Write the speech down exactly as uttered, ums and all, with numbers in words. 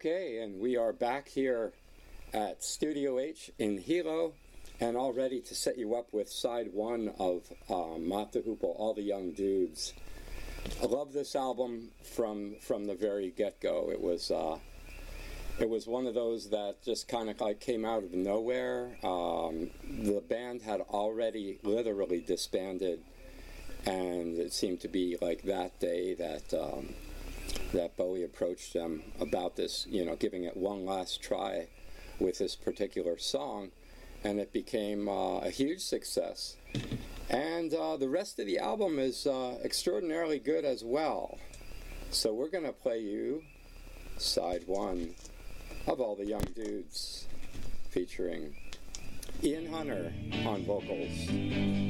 Okay, and we are back here at Studio H in Hilo, and all ready to set you up with side one of um, Mott the Hoople, All the Young Dudes. I love this album from from the very get-go. It was uh, it was one of those that just kind of like came out of nowhere. Um, the band had already literally disbanded, and it seemed to be like that day that um, that Bowie approached them about this, you know, giving it one last try with this particular song, and it became uh, a huge success. And uh, the rest of the album is uh, extraordinarily good as well. So we're going to play you side one of All the Young Dudes, featuring Ian Hunter on vocals.